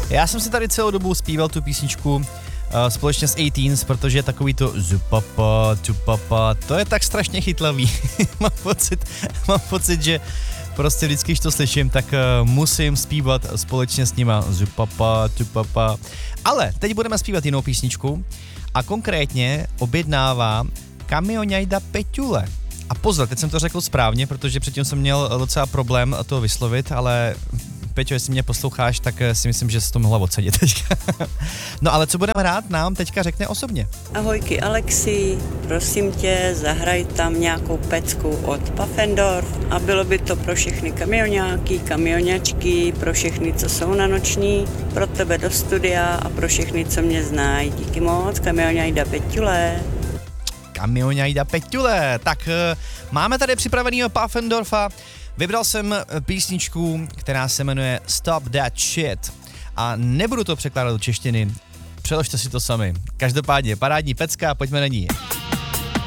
Já jsem si tady celou dobu zpíval tu písničku společně s 18, protože takový to zupapa, tupapa, to je tak strašně chytlavý. mám pocit, že prostě vždycky, když to slyším, tak musím zpívat společně s nima zupapa, tupapa. Ale teď budeme zpívat jinou písničku a konkrétně objednává Kamionajda Peťule. A pozor, teď jsem to řekl správně, protože předtím jsem měl docela problém to vyslovit, ale Peťo, jestli mě posloucháš, tak si myslím, že jsi to mohla ocenit teďka. No ale co budeme hrát, nám teďka řekne osobně. Ahojky Alexi, prosím tě, zahraj tam nějakou pecku od Pfaffendorf a bylo by to pro všechny kamionáky, kamionačky, pro všechny, co jsou na noční, pro tebe do studia a pro všechny, co mě znají. Díky moc, Kamionajda Peťule. Kamionajda Peťule. Tak máme tady připravenýho Pfaffendorfa. Vybral jsem písničku, která se jmenuje Stop That Shit a nebudu to překládat do češtiny, přeložte si to sami. Každopádně parádní pecka, pojďme na ní.